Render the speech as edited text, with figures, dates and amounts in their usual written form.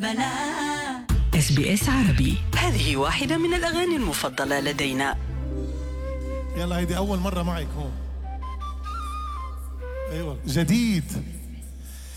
كربلاء. SBS عربي، هذه واحدة من الأغاني المفضلة لدينا. يلا هيدي أول مرة معك هون. أيوة جديد.